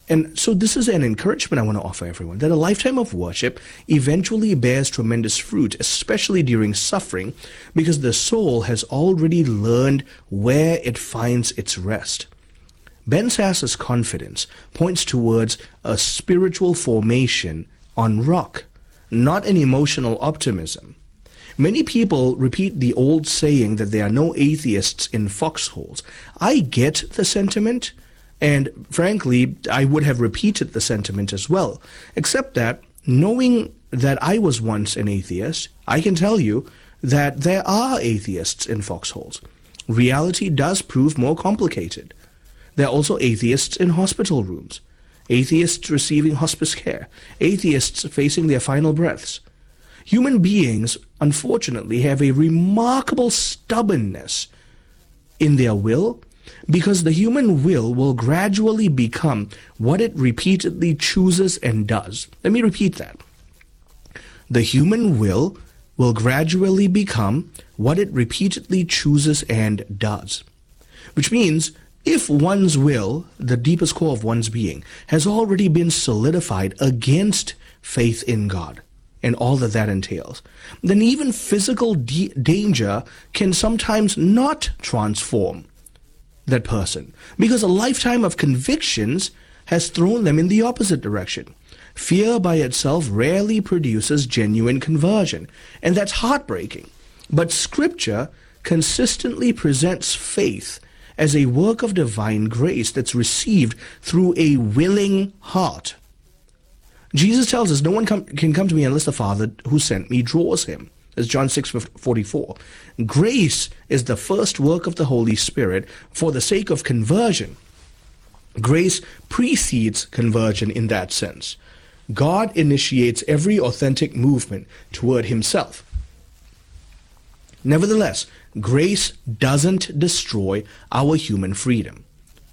And so this is an encouragement I want to offer everyone, that a lifetime of worship eventually bears tremendous fruit, especially during suffering, because the soul has already learned where it finds its rest. Ben Sass's confidence points towards a spiritual formation on rock, not an emotional optimism. Many people repeat the old saying that there are no atheists in foxholes. I get the sentiment, and frankly, I would have repeated the sentiment as well, except that knowing that I was once an atheist, I can tell you that there are atheists in foxholes. Reality does prove more complicated. There are also atheists in hospital rooms, atheists receiving hospice care, atheists facing their final breaths. Human beings, unfortunately, have a remarkable stubbornness in their will, because the human will gradually become what it repeatedly chooses and does. Let me repeat that. The human will gradually become what it repeatedly chooses and does. Which means, if one's will, the deepest core of one's being, has already been solidified against faith in God, and all that that entails, then even physical danger can sometimes not transform that person, because a lifetime of convictions has thrown them in the opposite direction. Fear by itself rarely produces genuine conversion, and that's heartbreaking. But Scripture consistently presents faith as a work of divine grace that's received through a willing heart. Jesus tells us no one can come to me unless the Father who sent me draws him. That's John 6:44. Grace is the first work of the Holy Spirit for the sake of conversion. Grace precedes conversion in that sense. God initiates every authentic movement toward himself. Nevertheless, grace doesn't destroy our human freedom.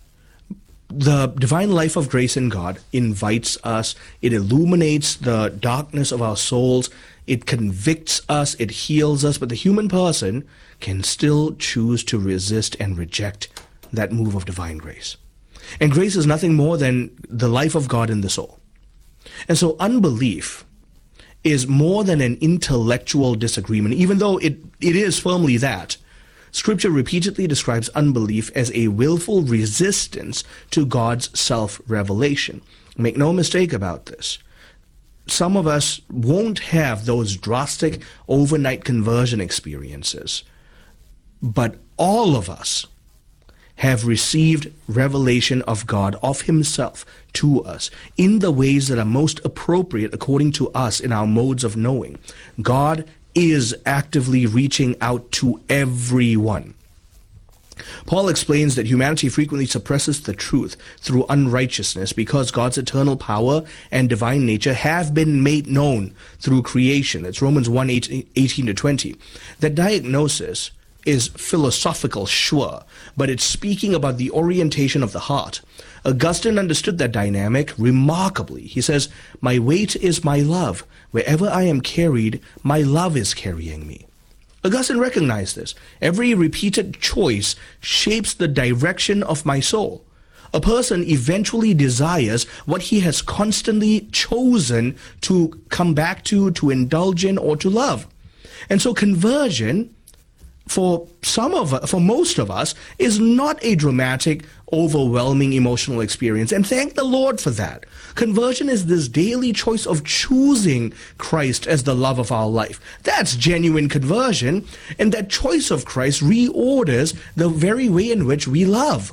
The divine life of grace in God invites us, it illuminates the darkness of our souls, it convicts us, it heals us, but the human person can still choose to resist and reject that move of divine grace. And grace is nothing more than the life of God in the soul. And so unbelief is more than an intellectual disagreement, even though it is firmly that. Scripture repeatedly describes unbelief as a willful resistance to God's self-revelation. Make no mistake about this. Some of us won't have those drastic overnight conversion experiences, but all of us have received revelation of God, of himself, to us in the ways that are most appropriate according to us in our modes of knowing. God is actively reaching out to everyone. Paul explains that humanity frequently suppresses the truth through unrighteousness because God's eternal power and divine nature have been made known through creation. That's Romans 1:18-20. That diagnosis is philosophical, sure, but it's speaking about the orientation of the heart. Augustine understood that dynamic remarkably. He says, "My weight is my love. Wherever I am carried, my love is carrying me." Augustine recognized this. Every repeated choice shapes the direction of my soul. A person eventually desires what he has constantly chosen to come back to indulge in, or to love. And so conversion, for most of us, is not a dramatic, overwhelming emotional experience. And thank the Lord for that. Conversion is this daily choice of choosing Christ as the love of our life. That's genuine conversion. And that choice of Christ reorders the very way in which we love.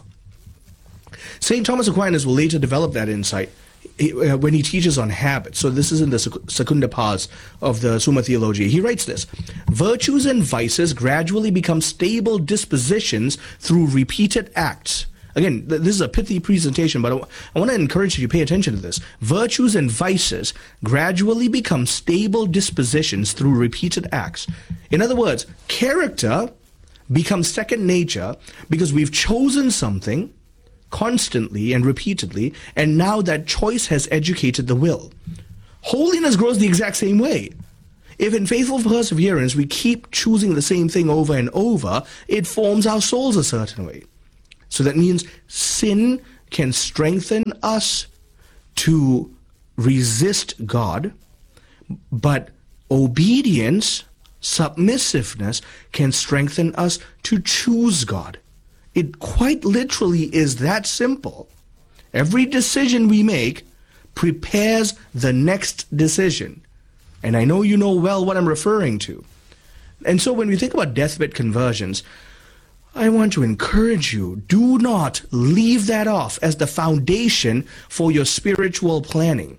St. Thomas Aquinas will later develop that insight when he teaches on habits. So this is in the Secunda Pars of the Summa Theologiae. He writes this: virtues and vices gradually become stable dispositions through repeated acts. Again, this is a pithy presentation, but I want to encourage you to pay attention to this. Virtues and vices gradually become stable dispositions through repeated acts. In other words, character becomes second nature because we've chosen something constantly and repeatedly, and now that choice has educated the will. Holiness grows the exact same way. If in faithful perseverance we keep choosing the same thing over and over, it forms our souls a certain way. So that means sin can strengthen us to resist God, but obedience, submissiveness can strengthen us to choose God. It quite literally is that simple. Every decision we make prepares the next decision. And I know you know well what I'm referring to. And so when we think about deathbed conversions, I want to encourage you, do not leave that off as the foundation for your spiritual planning.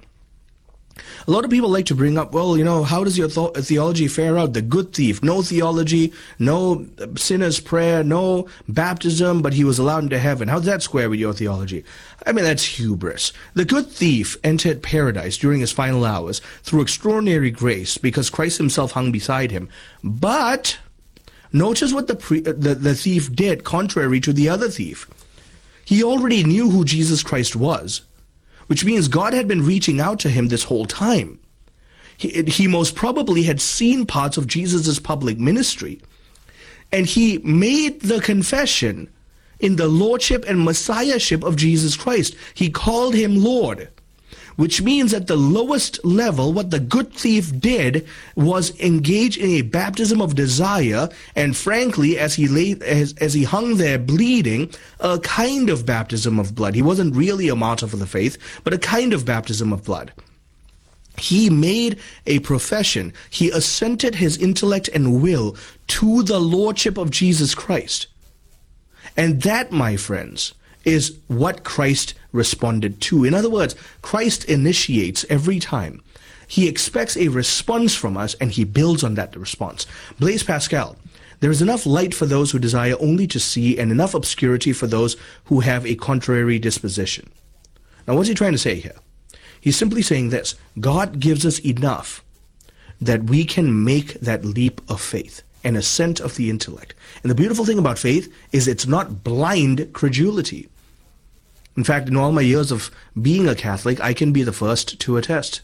A lot of people like to bring up, well, how does your theology fare out? The good thief, no theology, no sinner's prayer, no baptism, but he was allowed into heaven. How does that square with your theology? I mean, that's hubris. The good thief entered paradise during his final hours through extraordinary grace because Christ himself hung beside him. But notice what the thief did contrary to the other thief. He already knew who Jesus Christ was, which means God had been reaching out to him this whole time. He most probably had seen parts of Jesus' public ministry, and he made the confession in the lordship and messiahship of Jesus Christ. He called him Lord, which means at the lowest level, what the good thief did was engage in a baptism of desire, and frankly, as he hung there bleeding, a kind of baptism of blood. He wasn't really a martyr for the faith, but a kind of baptism of blood. He made a profession. He assented his intellect and will to the lordship of Jesus Christ. And that, my friends, is what Christ responded to. In other words, Christ initiates every time. He expects a response from us, and he builds on that response. Blaise Pascal, there is enough light for those who desire only to see, and enough obscurity for those who have a contrary disposition. Now, what's he trying to say here? He's simply saying this: God gives us enough that we can make that leap of faith, an assent of the intellect. And the beautiful thing about faith is it's not blind credulity. In fact, in all my years of being a Catholic, I can be the first to attest.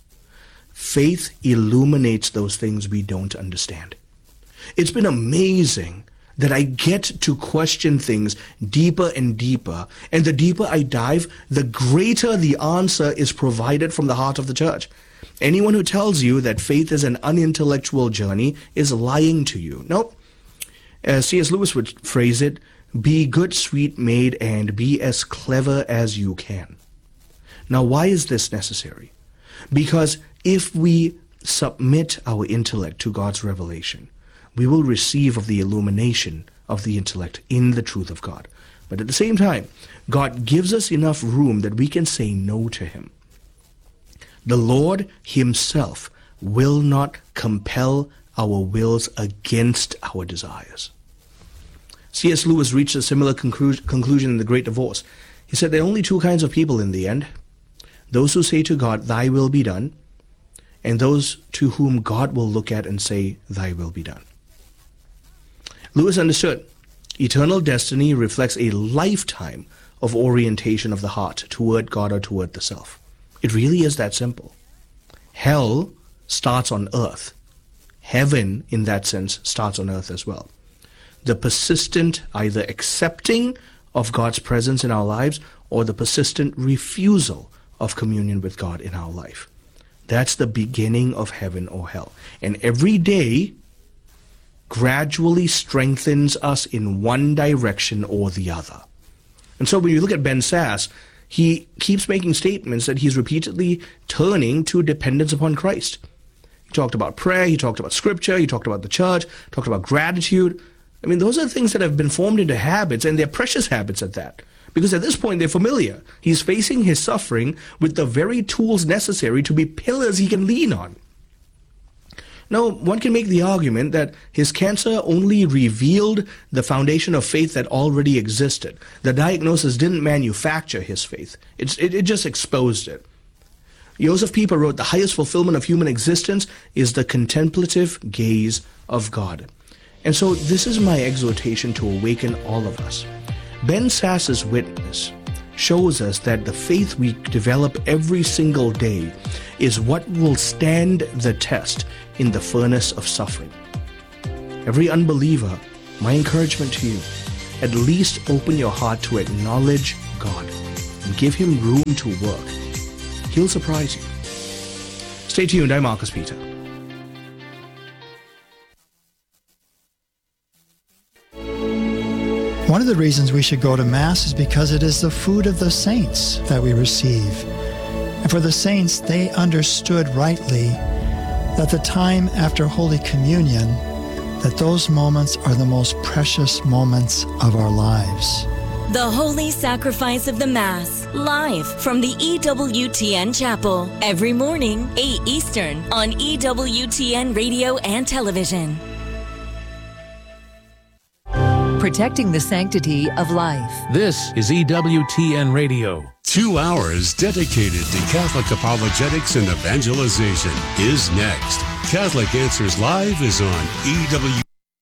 Faith illuminates those things we don't understand. It's been amazing that I get to question things deeper and deeper. And the deeper I dive, the greater the answer is provided from the heart of the church. Anyone who tells you that faith is an unintellectual journey is lying to you. Nope. As C.S. Lewis would phrase it, be good, sweet maid, and be as clever as you can. Now, why is this necessary? Because if we submit our intellect to God's revelation, we will receive of the illumination of the intellect in the truth of God. But at the same time, God gives us enough room that we can say no to him. The Lord himself will not compel our wills against our desires. C.S. Lewis reached a similar conclusion in The Great Divorce. He said there are only two kinds of people in the end: those who say to God, "Thy will be done," and those to whom God will look at and say, "Thy will be done." Lewis understood eternal destiny reflects a lifetime of orientation of the heart toward God or toward the self. It really is that simple. Hell starts on earth. Heaven, in that sense, starts on earth as well. The persistent either accepting of God's presence in our lives or the persistent refusal of communion with God in our life. That's the beginning of heaven or hell. And every day gradually strengthens us in one direction or the other. And so when you look at Ben Sasse, he keeps making statements that he's repeatedly turning to dependence upon Christ. He talked about prayer, he talked about scripture, he talked about the church, talked about gratitude. I mean, those are things that have been formed into habits, and they're precious habits at that. Because at this point, they're familiar. He's facing his suffering with the very tools necessary to be pillars he can lean on. Now, one can make the argument that his cancer only revealed the foundation of faith that already existed. The diagnosis didn't manufacture his faith. It just exposed it. Joseph Pieper wrote, "The highest fulfillment of human existence is the contemplative gaze of God." And so this is my exhortation to awaken all of us. Ben Sasse's witness shows us that the faith we develop every single day is what will stand the test in the furnace of suffering. Every unbeliever, my encouragement to you, at least open your heart to acknowledge God and give him room to work. He'll surprise you. Stay tuned. I'm Marcus Peter. One of the reasons we should go to Mass is because it is the food of the saints that we receive. And for the saints, they understood rightly that the time after Holy Communion, that those moments are the most precious moments of our lives. The Holy Sacrifice of the Mass, live from the EWTN Chapel, every morning, 8 Eastern, on EWTN Radio and Television. Protecting the sanctity of life. This is EWTN Radio. 2 hours dedicated to Catholic apologetics and evangelization is next. Catholic Answers Live is on EWTN.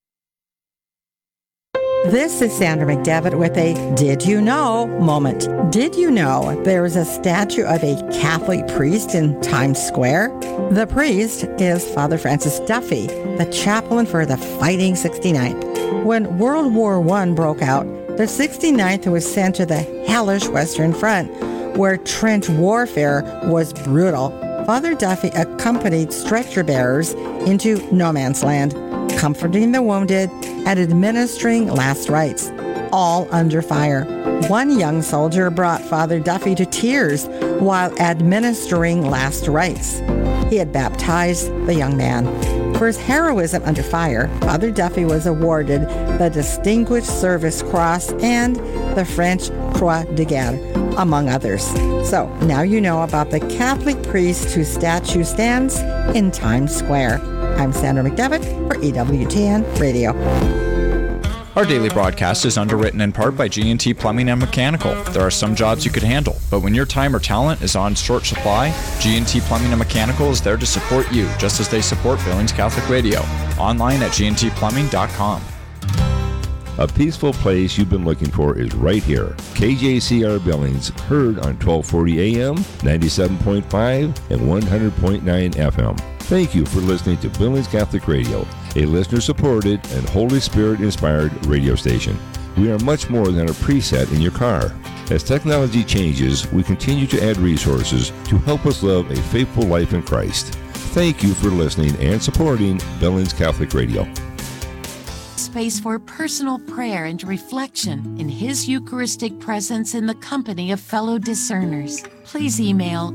This is Sandra McDevitt with a Did You Know moment. Did you know there is a statue of a Catholic priest in Times Square? The priest is Father Francis Duffy, the chaplain for the Fighting 69th. When World War I broke out, the 69th was sent to the hellish Western Front, where trench warfare was brutal. Father Duffy accompanied stretcher bearers into no man's land, comforting the wounded and administering last rites, all under fire. One young soldier brought Father Duffy to tears while administering last rites. He had baptized the young man. For his heroism under fire, Father Duffy was awarded the Distinguished Service Cross and the French Croix de Guerre, among others. So now you know about the Catholic priest whose statue stands in Times Square. I'm Sandra McDevitt for EWTN Radio. Our daily broadcast is underwritten in part by G&T Plumbing and Mechanical. There are some jobs you could handle, but when your time or talent is on short supply, G&T Plumbing and Mechanical is there to support you, just as they support Billings Catholic Radio. Online at gntplumbing.com. A peaceful place you've been looking for is right here. KJCR Billings, heard on 1240 AM, 97.5, and 100.9 FM. Thank you for listening to Billings Catholic Radio, a listener-supported and Holy Spirit-inspired radio station. We are much more than a preset in your car. As technology changes, we continue to add resources to help us live a faithful life in Christ. Thank you for listening and supporting Billings Catholic Radio. Space for personal prayer and reflection in His Eucharistic presence in the company of fellow discerners. Please email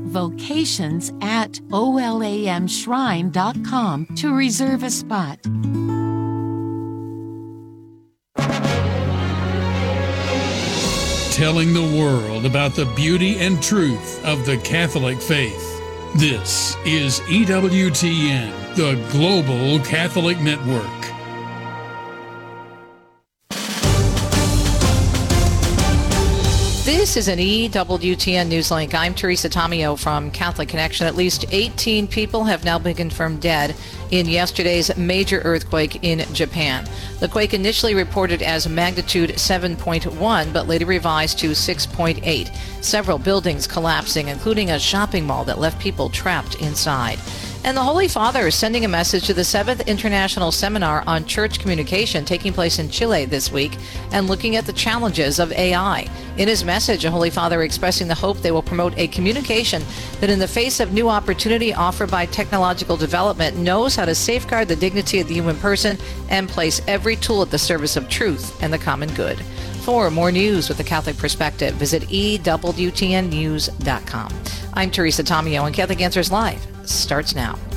vocations@olamshrine.com to reserve a spot. Telling the world about the beauty and truth of the Catholic faith. This is EWTN, the Global Catholic Network. This is an EWTN Newslink. I'm Teresa Tomeo from Catholic Connection. At least 18 people have now been confirmed dead in yesterday's major earthquake in Japan. The quake initially reported as magnitude 7.1, but later revised to 6.8. Several buildings collapsing, including a shopping mall that left people trapped inside. And the Holy Father is sending a message to the 7th International Seminar on Church Communication taking place in Chile this week and looking at the challenges of AI. In his message, the Holy Father expressing the hope they will promote a communication that in the face of new opportunity offered by technological development knows how to safeguard the dignity of the human person and place every tool at the service of truth and the common good. For more news with a Catholic perspective, visit EWTNnews.com. I'm Teresa Tomeo, and Catholic Answers Live starts now.